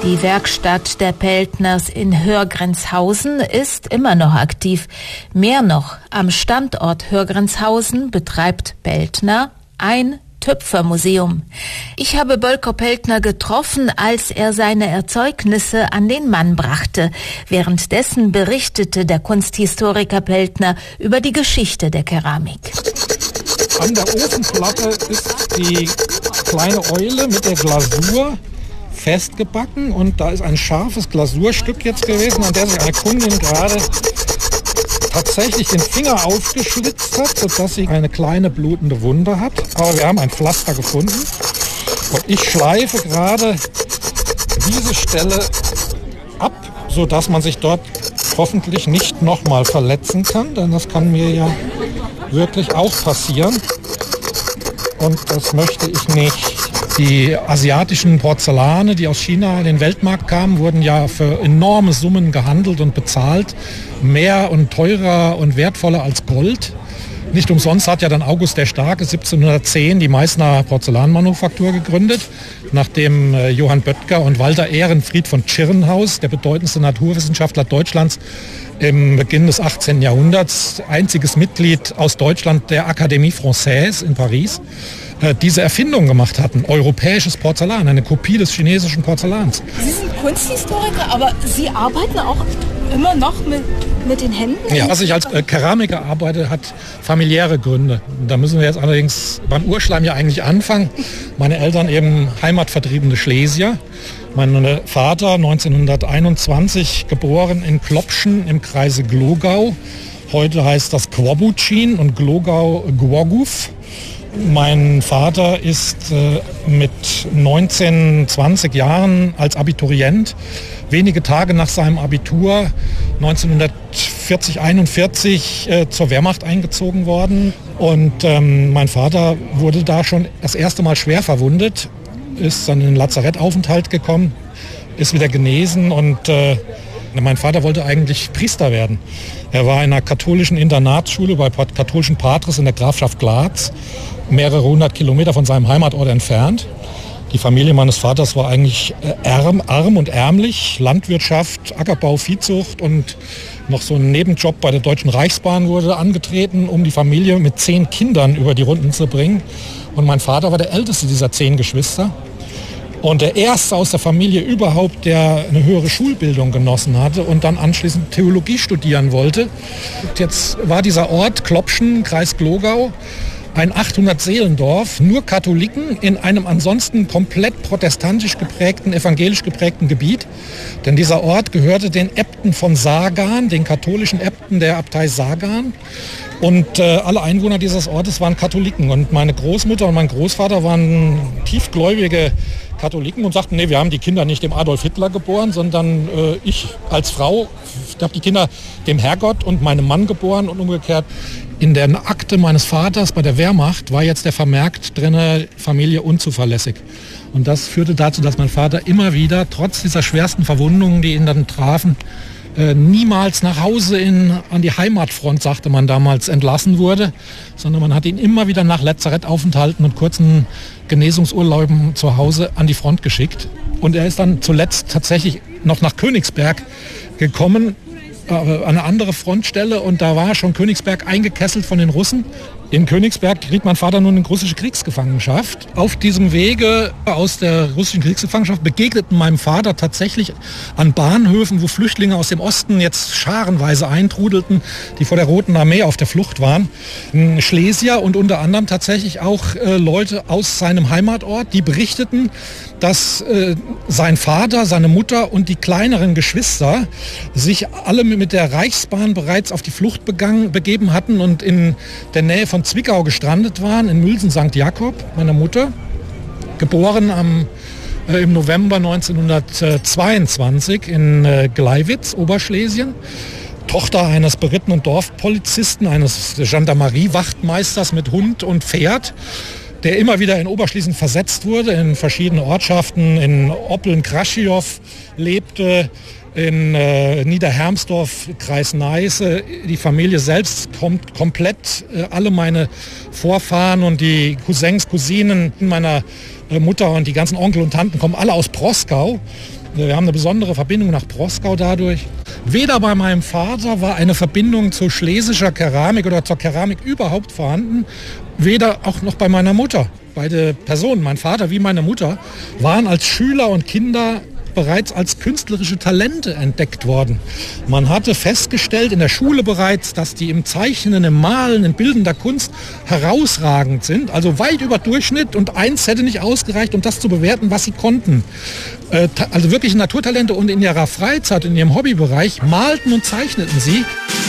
Die Werkstatt der Peltners in Hörgrenzhausen ist immer noch aktiv. Mehr noch, am Standort Hörgrenzhausen betreibt Peltner ein Töpfermuseum. Ich habe Bölko Peltner getroffen, als er seine Erzeugnisse an den Mann brachte. Währenddessen berichtete der Kunsthistoriker Peltner über die Geschichte der Keramik. An der Ofenplatte ist die kleine Eule mit der Glasur festgebacken und da ist ein scharfes Glasurstück jetzt gewesen, an der sich eine Kundin gerade tatsächlich den Finger aufgeschlitzt hat, sodass sie eine kleine blutende Wunde hat. Aber wir haben ein Pflaster gefunden und ich schleife gerade diese Stelle ab, sodass man sich dort hoffentlich nicht nochmal verletzen kann, denn das kann mir ja wirklich auch passieren und das möchte ich nicht. Die asiatischen Porzellane, die aus China in den Weltmarkt kamen, wurden ja für enorme Summen gehandelt und bezahlt. Mehr und teurer und wertvoller als Gold. Nicht umsonst hat ja dann August der Starke 1710 die Meißner Porzellanmanufaktur gegründet, nachdem Johann Böttger und Walter Ehrenfried von Tschirnhaus, der bedeutendste Naturwissenschaftler Deutschlands, im Beginn des 18. Jahrhunderts, einziges Mitglied aus Deutschland der Académie Française in Paris, diese Erfindung gemacht hatten. Europäisches Porzellan, eine Kopie des chinesischen Porzellans. Sie sind Kunsthistoriker, aber Sie arbeiten auch immer noch mit den Händen? Ja, dass ich als Keramiker arbeite, hat familiäre Gründe. Da müssen wir jetzt allerdings beim Urschleim ja eigentlich anfangen. Meine Eltern eben heimatvertriebene Schlesier. Mein Vater 1921 geboren in Klopschen im Kreise Glogau. Heute heißt das Kwobucin und Glogau Głogów. Mein Vater ist mit 19, 20 Jahren als Abiturient wenige Tage nach seinem Abitur 1940, 41 zur Wehrmacht eingezogen worden. Und mein Vater wurde da schon das erste Mal schwer verwundet, ist dann in den Lazarettaufenthalt gekommen, ist wieder genesen und mein Vater wollte eigentlich Priester werden. Er war in einer katholischen Internatsschule bei katholischen Patres in der Grafschaft Glatz, mehrere hundert Kilometer von seinem Heimatort entfernt. Die Familie meines Vaters war eigentlich arm und ärmlich. Landwirtschaft, Ackerbau, Viehzucht und noch so ein Nebenjob bei der Deutschen Reichsbahn wurde angetreten, um die Familie mit 10 Kindern über die Runden zu bringen. Und mein Vater war der älteste dieser 10 Geschwister. Und der erste aus der Familie überhaupt, der eine höhere Schulbildung genossen hatte und dann anschließend Theologie studieren wollte. Und jetzt war dieser Ort Klopschen, Kreis Glogau, ein 800-Seelendorf, nur Katholiken in einem ansonsten komplett protestantisch geprägten, evangelisch geprägten Gebiet. Denn dieser Ort gehörte den Äbten von Sagan, den katholischen Äbten der Abtei Sagan. Und alle Einwohner dieses Ortes waren Katholiken. Und meine Großmutter und mein Großvater waren tiefgläubige Katholiken und sagten, nee, wir haben die Kinder nicht dem Adolf Hitler geboren, sondern ich als Frau habe die Kinder dem Herrgott und meinem Mann geboren und umgekehrt. In der Akte meines Vaters bei der Wehrmacht war jetzt der Vermerk drin, Familie unzuverlässig. Und das führte dazu, dass mein Vater immer wieder, trotz dieser schwersten Verwundungen, die ihn dann trafen, niemals nach Hause an die Heimatfront, sagte man damals, entlassen wurde, sondern man hat ihn immer wieder nach Lazarettaufenthalten und kurzen Genesungsurlauben zu Hause an die Front geschickt. Und er ist dann zuletzt tatsächlich noch nach Königsberg gekommen, an eine andere Frontstelle, und da war schon Königsberg eingekesselt von den Russen. In Königsberg geriet mein Vater nun in russische Kriegsgefangenschaft. Auf diesem Wege aus der russischen Kriegsgefangenschaft begegneten meinem Vater tatsächlich an Bahnhöfen, wo Flüchtlinge aus dem Osten jetzt scharenweise eintrudelten, die vor der Roten Armee auf der Flucht waren. Schlesier und unter anderem tatsächlich auch Leute aus seinem Heimatort, die berichteten, dass sein Vater, seine Mutter und die kleineren Geschwister sich alle mit der Reichsbahn bereits auf die Flucht begeben hatten und in der Nähe von Zwickau gestrandet waren, in Mülsen St. Jakob, meiner Mutter, geboren im November 1922 in Gleiwitz, Oberschlesien. Tochter eines berittenen Dorfpolizisten, eines Gendarmerie-Wachtmeisters mit Hund und Pferd, der immer wieder in Oberschlesien versetzt wurde, in verschiedene Ortschaften, in Oppeln-Kraschiow lebte, in Niederhermsdorf, Kreis Neiße. Die Familie selbst kommt komplett, alle meine Vorfahren und die Cousins, Cousinen meiner Mutter und die ganzen Onkel und Tanten kommen alle aus Proskau. Wir haben eine besondere Verbindung nach Proskau dadurch. Weder bei meinem Vater war eine Verbindung zu schlesischer Keramik oder zur Keramik überhaupt vorhanden, weder auch noch bei meiner Mutter. Beide Personen, mein Vater wie meine Mutter, waren als Schüler und Kinder bereits als künstlerische Talente entdeckt worden. Man hatte festgestellt in der Schule bereits, dass die im Zeichnen, im Malen, in bildender Kunst herausragend sind, also weit über Durchschnitt, und eins hätte nicht ausgereicht, um das zu bewerten, was sie konnten. Also wirklich Naturtalente, und in ihrer Freizeit, in ihrem Hobbybereich malten und zeichneten sie.